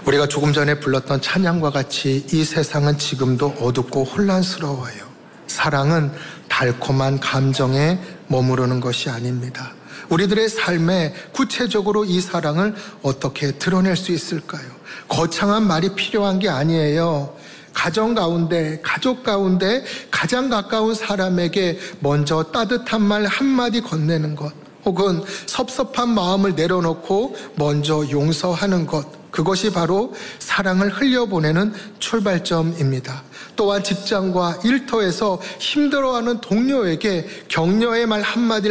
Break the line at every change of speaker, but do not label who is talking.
우리가 조금 전에 불렀던 찬양과 같이 이 세상은 지금도 어둡고 혼란스러워요. 사랑은 달콤한 감정에 머무르는 것이 아닙니다. 우리들의 삶에 구체적으로 이 사랑을 어떻게 드러낼 수 있을까요? 거창한 말이 필요한 게 아니에요. 가정 가운데, 가족 가운데 가장 가까운 사람에게 먼저 따뜻한 말 한마디 건네는 것, 혹은 섭섭한 마음을 내려놓고 먼저 용서하는 것, 그것이 바로 사랑을 흘려보내는 출발점입니다. 또한 직장과 일터에서 힘들어하는 동료에게 격려의 말 한마디를